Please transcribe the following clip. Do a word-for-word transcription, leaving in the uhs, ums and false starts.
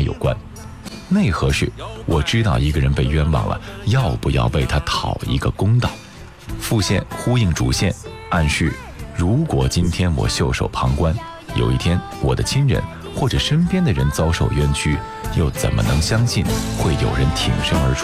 有关。内核是我知道一个人被冤枉了，要不要为他讨一个公道。副线呼应主线，暗示如果今天我袖手旁观，有一天我的亲人或者身边的人遭受冤屈，又怎么能相信会有人挺身而出？